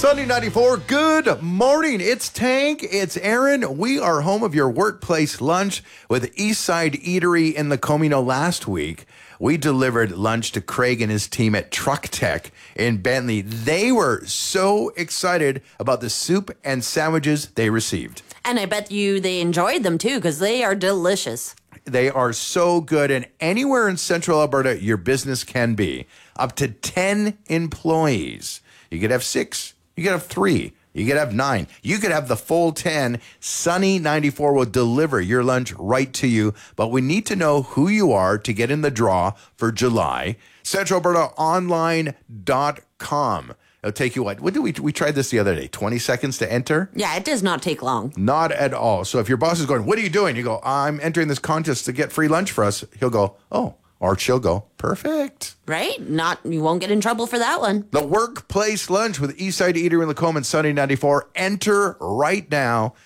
Sunday 94, good morning. It's Tank, it's Aaron. We are home of your workplace lunch with Eastside Eatery in the Comino last week. We delivered lunch to Craig and his team at Truck Tech in Bentley. They were so excited about the soup and sandwiches they received. And I bet you they enjoyed them too, because they are delicious. They are so good, and anywhere in Central Alberta your business can be. Up to 10 employees. You could have 6, you could have 3, you could have 9, you could have the full 10. Sunny 94 will deliver your lunch right to you, but we need to know who you are to get in the draw for July. CentralAlbertaOnline.com. It'll take you what did we tried this the other day, 20 seconds to enter? Yeah, it does not take long. Not at all. So if your boss is going, what are you doing? You go, I'm entering this contest to get free lunch for us. He'll go, oh, or she'll go, perfect. Right? You won't get in trouble for that one. The workplace lunch with Eastside Eatery in Lacombe and Sunny 94. Enter right now,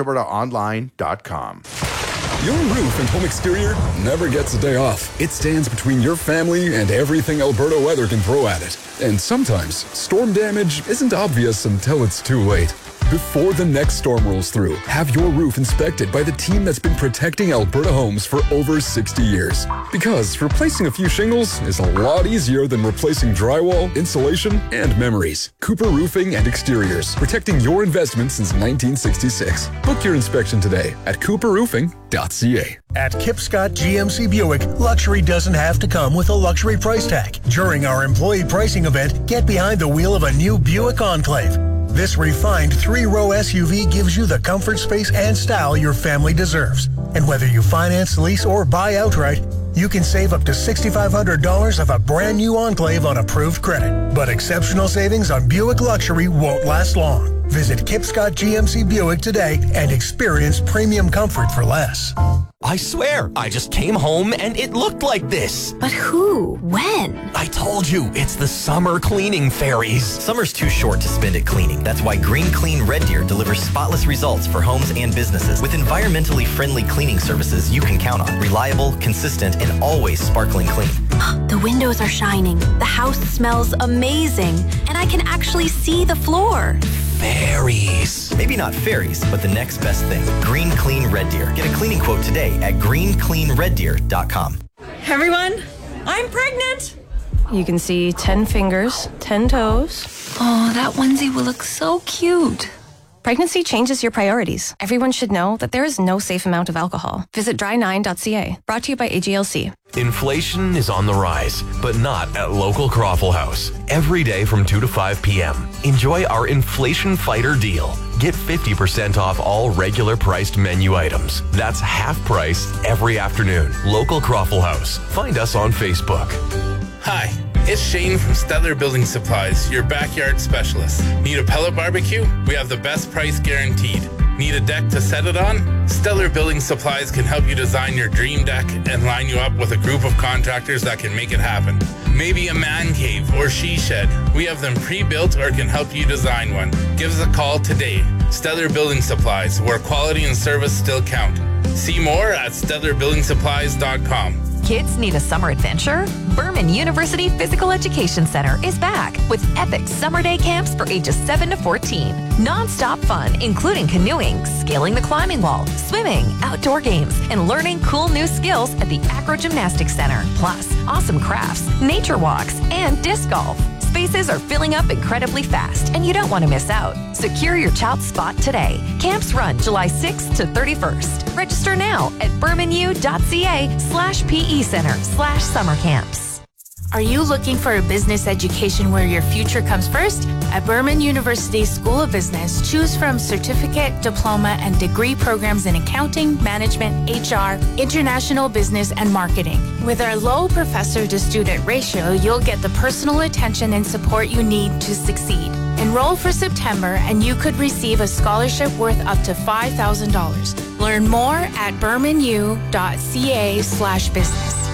CentralAlbertaOnline.com. Your roof and home exterior never gets a day off. It stands between your family and everything Alberta weather can throw at it. And sometimes, storm damage isn't obvious until it's too late. Before the next storm rolls through, have your roof inspected by the team that's been protecting Alberta homes for over 60 years. Because replacing a few shingles is a lot easier than replacing drywall, insulation, and memories. Cooper Roofing and Exteriors, protecting your investment since 1966. Book your inspection today at cooperroofing.ca. At Kip Scott GMC Buick, luxury doesn't have to come with a luxury price tag. During our employee pricing event, get behind the wheel of a new Buick Enclave. This refined 3-row SUV gives you the comfort, space, and style your family deserves. And whether you finance, lease, or buy outright, you can save up to $6,500 of a brand new Enclave on approved credit. But exceptional savings on Buick Luxury won't last long. Visit Kip Scott GMC Buick today and experience premium comfort for less. I swear, I just came home and it looked like this. But who? When? I told you, it's the summer cleaning fairies. Summer's too short to spend it cleaning. That's why Green Clean Red Deer delivers spotless results for homes and businesses with environmentally friendly cleaning services you can count on. Reliable, consistent, and always sparkling clean. The windows are shining. The house smells amazing. And I can actually see the floor. Fairies. Maybe not fairies, but the next best thing. Green Clean Red Deer. Get a cleaning quote today at greencleanreddeer.com. Everyone, I'm pregnant. You can see 10 fingers, 10 toes. Oh, that onesie will look so cute. Pregnancy changes your priorities. Everyone should know that there is no safe amount of alcohol. Visit dry9.ca. Brought to you by AGLC. Inflation is on the rise, but not at local Croffle House. Every day from 2 to 5 p.m. Enjoy our Inflation Fighter deal. Get 50% off all regular priced menu items. That's half price every afternoon. Local Croffle House. Find us on Facebook. Hi, it's Shane from Stellar Building Supplies, your backyard specialist. Need a pellet barbecue? We have the best price guaranteed. Need a deck to set it on? Stellar Building Supplies can help you design your dream deck and line you up with a group of contractors that can make it happen. Maybe a man cave or she shed. We have them pre-built or can help you design one. Give us a call today. Stellar Building Supplies, where quality and service still count. See more at stellarbuildingsupplies.com. Kids need a summer adventure? Berman University Physical Education Center is back with epic summer day camps for ages 7 to 14. Non-stop fun, including canoeing, scaling the climbing wall, swimming, outdoor games, and learning cool new skills at the Acro Gymnastics Center. Plus, awesome crafts, nature walks, and disc golf. Spaces are filling up incredibly fast, and you don't want to miss out. Secure your child's spot today. Camps run July 6th to 31st. Register now at bermanu.ca/PE Center/summer camps. Are you looking for a business education where your future comes first? At Berman University School of Business, choose from certificate, diploma, and degree programs in accounting, management, HR, international business, and marketing. With our low professor-to-student ratio, you'll get the personal attention and support you need to succeed. Enroll for September, and you could receive a scholarship worth up to $5,000. Learn more at bermanu.ca/business.